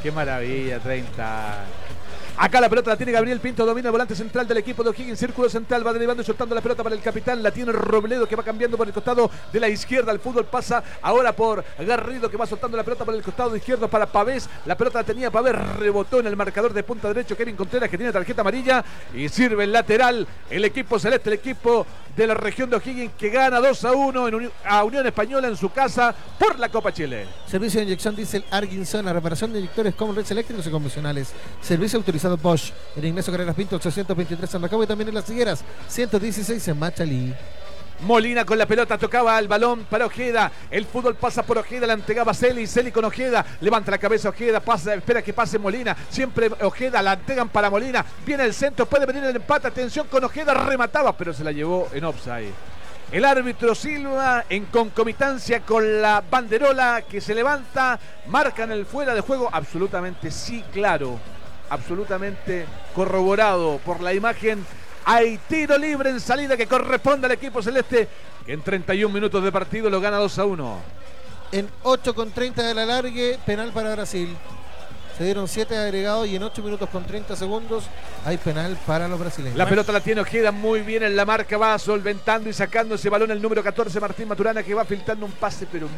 Qué maravilla, 30. Acá la pelota la tiene Gabriel Pinto, domina el volante central del equipo de O'Higgins, círculo central, va derivando y soltando la pelota para el capitán, la tiene Robledo que va cambiando por el costado de la izquierda, el fútbol pasa ahora por Garrido que va soltando la pelota por el costado izquierdo para Pavés, la pelota la tenía Pavés, rebotó en el marcador de punta derecho Kevin Contreras que tiene tarjeta amarilla y sirve el lateral, el equipo celeste, el equipo de la región de O'Higgins que gana 2-1 a Unión Española en su casa por la Copa Chile. Servicio de inyección diésel Arginson, la reparación de inyectores Comrex eléctricos y convencionales. Servicio autorizado Bosch, en Ignacio Carreras Pinto 823 en Rancagua y también en Las Higueras 116 en Machalí. Molina con la pelota, tocaba el balón para Ojeda, el fútbol pasa por Ojeda, la entregaba Celi con Ojeda, levanta la cabeza Ojeda, pasa, espera que pase Molina, siempre Ojeda, la entregan para Molina, viene el centro, puede venir el empate, atención con Ojeda, remataba, pero se la llevó en offside. El árbitro Silva en concomitancia con la banderola que se levanta, marcan el fuera de juego, absolutamente sí, claro, absolutamente corroborado por la imagen. Hay tiro libre en salida que corresponde al equipo celeste que en 31 minutos de partido lo gana 2-1. En 8:30 de la largue, penal para Brasil. Se dieron 7 agregados y en 8 minutos con 30 segundos hay penal para los brasileños. La pelota la tiene Ojeda muy bien en la marca, va solventando y sacando ese balón el número 14 Martín Maturana que va filtrando un pase pero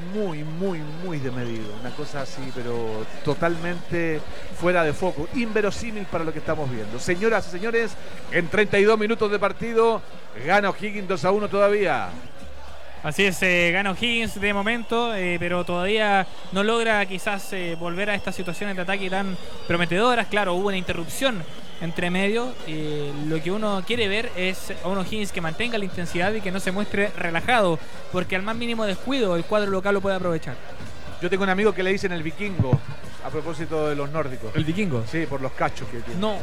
muy de medido. Una cosa así pero totalmente fuera de foco, inverosímil para lo que estamos viendo. Señoras y señores, en 32 minutos de partido gana O'Higgins 2-1 todavía. Así es, gana O'Higgins de momento, pero todavía no logra quizás volver a estas situaciones de ataque tan prometedoras. Claro, hubo una interrupción entre medio. Lo que uno quiere ver es a un O'Higgins que mantenga la intensidad y que no se muestre relajado, porque al más mínimo descuido el cuadro local lo puede aprovechar. Yo tengo un amigo que le dicen el vikingo, a propósito de los nórdicos. ¿El vikingo? Sí, por los cachos que tiene. No.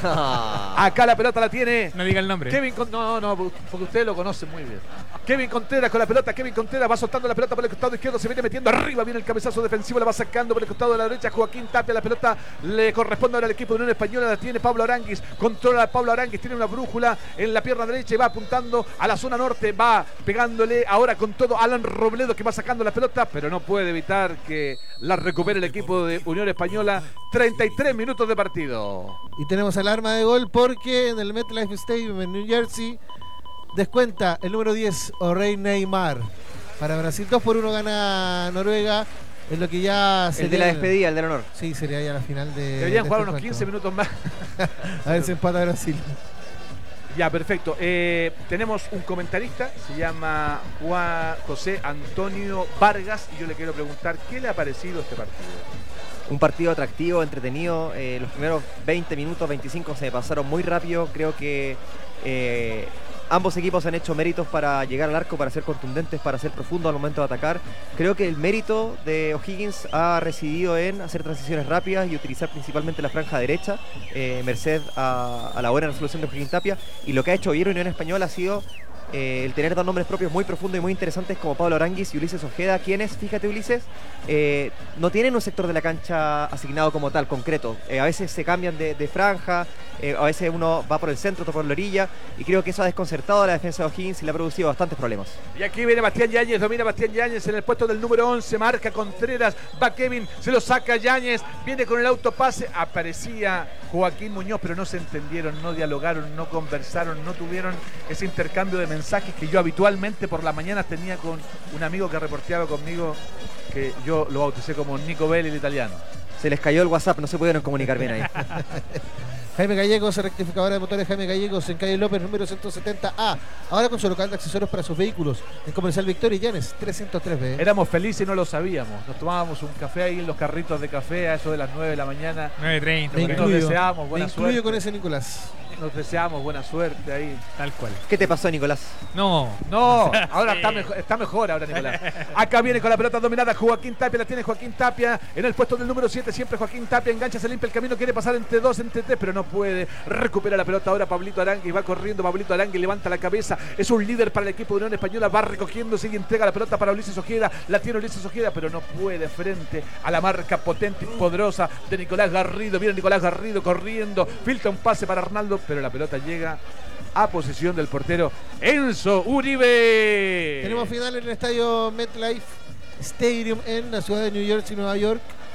Acá la pelota la tiene. No diga el nombre. No, porque ustedes lo conocen muy bien. Kevin Contreras con la pelota, Kevin Contreras va soltando la pelota por el costado izquierdo, se viene metiendo arriba, viene el cabezazo defensivo, la va sacando por el costado de la derecha, Joaquín Tapia, la pelota le corresponde ahora al equipo de Unión Española, la tiene Pablo Aranguis, controla a Pablo Aranguis, tiene una brújula en la pierna derecha y va apuntando a la zona norte, va pegándole ahora con todo Alan Robledo que va sacando la pelota, pero no puede evitar que la recupere el equipo de Unión Española. 33 minutos de partido. Y tenemos alarma de gol porque en el MetLife Stadium en New Jersey descuenta el número 10, O'Reilly Neymar. Para Brasil 2-1 gana Noruega. Es lo que ya el de la despedida, el del honor. Sí, sería ya la final de. Deberían jugar unos 15 minutos más. A ver si empata Brasil. Ya, perfecto. Tenemos un comentarista, se llama Juan José Antonio Vargas, y yo le quiero preguntar, ¿qué le ha parecido este partido? Un partido atractivo, entretenido. Los primeros 20 minutos, 25 se me pasaron muy rápido. Creo que ambos equipos han hecho méritos para llegar al arco, para ser contundentes, para ser profundos al momento de atacar. Creo que el mérito de O'Higgins ha residido en hacer transiciones rápidas y utilizar principalmente la franja derecha, merced a la buena resolución de Joaquín Tapia. Y lo que ha hecho hoy Unión Española ha sido el tener dos nombres propios muy profundos y muy interesantes como Pablo Aranguis y Ulises Ojeda, quienes, fíjate Ulises, no tienen un sector de la cancha asignado como tal, concreto. A veces se cambian de franja, a veces uno va por el centro, otro por la orilla, y creo que eso ha desconcertado a la defensa de O'Higgins y le ha producido bastantes problemas. Y aquí viene Bastián Yáñez, domina Bastián Yáñez en el puesto del número 11, marca Contreras, va Kevin, se lo saca Yáñez, viene con el autopase, aparecía Joaquín Muñoz, pero no se entendieron, no dialogaron, no conversaron, no tuvieron ese intercambio de mensajes que yo habitualmente por la mañana tenía con un amigo que reporteaba conmigo, que yo lo bauticé como Nico Belli, el italiano. Se les cayó el WhatsApp, no se pudieron comunicar bien ahí. Jaime Gallegos, rectificadora de motores Jaime Gallegos en calle López, número 170A. Ahora con su local de accesorios para sus vehículos. En Comercial Victoria y Llanes, 303B. Éramos felices y no lo sabíamos. Nos tomábamos un café ahí en los carritos de café a eso de las 9 de la mañana. 9:30. Nos deseamos buena suerte. Me incluyo con ese Nicolás. Nos deseamos buena suerte ahí. Tal cual. ¿Qué te pasó, Nicolás? No, ahora está mejor ahora, Nicolás. Acá viene con la pelota dominada Joaquín Tapia, la tiene Joaquín Tapia en el puesto del número 7, siempre Joaquín Tapia, engancha, se limpia el camino, quiere pasar entre 2, entre 3, pero no puede. Recupera la pelota ahora Pablito Aranguis, va corriendo Pablito Aranguis, levanta la cabeza, es un líder para el equipo de Unión Española, va recogiéndose y entrega la pelota para Ulises Ojeda, la tiene Ulises Ojeda, pero no puede frente a la marca potente y poderosa de Nicolás Garrido. Viene Nicolás Garrido corriendo, filtra un pase para Arnaldo, pero la pelota llega a posesión del portero Enzo Uribe. Tenemos final en el estadio MetLife Stadium en la ciudad de New Jersey, Nueva York.